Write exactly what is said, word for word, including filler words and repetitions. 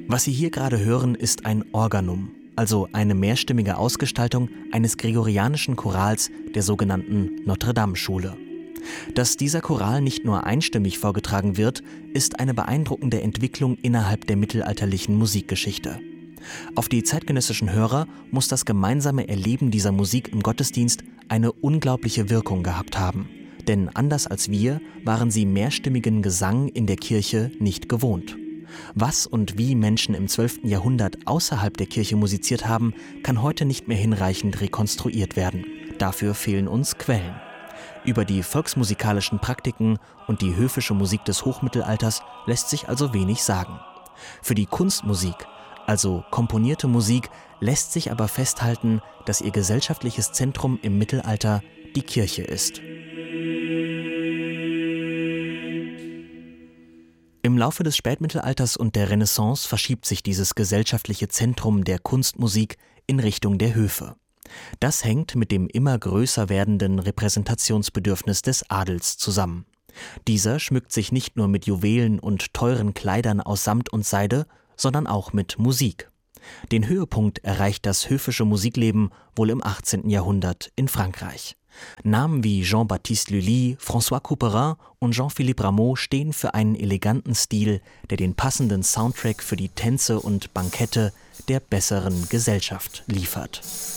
Was Sie hier gerade hören, ist ein Organum, also eine mehrstimmige Ausgestaltung eines gregorianischen Chorals der sogenannten Notre-Dame-Schule. Dass dieser Choral nicht nur einstimmig vorgetragen wird, ist eine beeindruckende Entwicklung innerhalb der mittelalterlichen Musikgeschichte. Auf die zeitgenössischen Hörer muss das gemeinsame Erleben dieser Musik im Gottesdienst eine unglaubliche Wirkung gehabt haben. Denn anders als wir waren sie mehrstimmigen Gesang in der Kirche nicht gewohnt. Was und wie Menschen im zwölften Jahrhundert außerhalb der Kirche musiziert haben, kann heute nicht mehr hinreichend rekonstruiert werden. Dafür fehlen uns Quellen. Über die volksmusikalischen Praktiken und die höfische Musik des Hochmittelalters lässt sich also wenig sagen. Für die Kunstmusik, also komponierte Musik, lässt sich aber festhalten, dass ihr gesellschaftliches Zentrum im Mittelalter die Kirche ist. Im Laufe des Spätmittelalters und der Renaissance verschiebt sich dieses gesellschaftliche Zentrum der Kunstmusik in Richtung der Höfe. Das hängt mit dem immer größer werdenden Repräsentationsbedürfnis des Adels zusammen. Dieser schmückt sich nicht nur mit Juwelen und teuren Kleidern aus Samt und Seide, sondern auch mit Musik. Den Höhepunkt erreicht das höfische Musikleben wohl im achtzehnten Jahrhundert in Frankreich. Namen wie Jean-Baptiste Lully, François Couperin und Jean-Philippe Rameau stehen für einen eleganten Stil, der den passenden Soundtrack für die Tänze und Bankette der besseren Gesellschaft liefert.